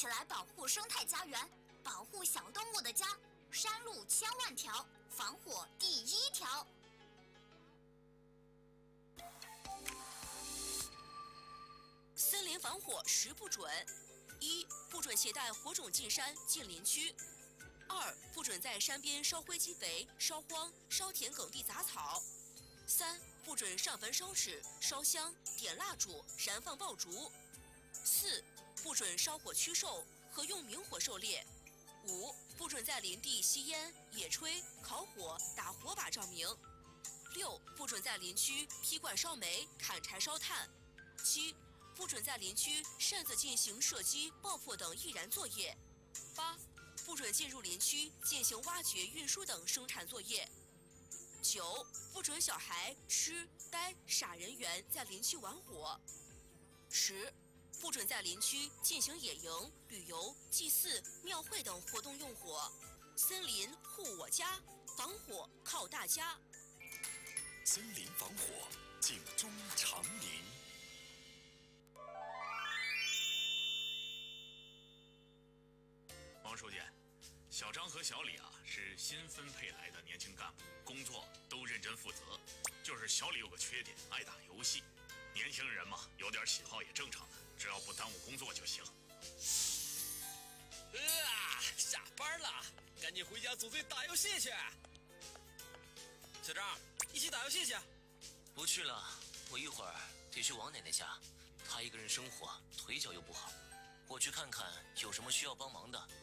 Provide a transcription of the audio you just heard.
起来保护生态家园，保护小动物的家。山路千万条，防火第一条。 森林防火10不准：一、不准携带火种进山进林区；二、不准在山边烧灰积肥、烧荒、烧田埂地杂草；三、不准上坟烧纸、烧香、点蜡烛、燃放爆竹；四、不准烧火驱兽和用明火狩猎；五、不准在林地吸烟、野炊、烤火、打火把照明；六、不准在林区劈罐烧煤、砍柴烧炭；七、不准在林区擅自进行射击、爆破等易燃作业；八、不准进入林区进行挖掘、运输等生产作业；九、不准小孩、痴、呆、傻人员在林区玩火；10、不准在林区进行野营、旅游、祭祀、庙会等活动用火。森林护我家，防火靠大家。 森林防火，警钟长鸣。 王书记，小张和小李啊是新分配来的年轻干部，工作都认真负责。就是小李有个缺点，爱打游戏。年轻人嘛，有点喜好也正常的，只要不耽误工作就行。 下班了，赶紧回家组队打游戏去。小张，一起打游戏去。 不去了，我一会儿得去王奶奶家，她一个人生活，腿脚又不好。我去看看有什么需要帮忙的，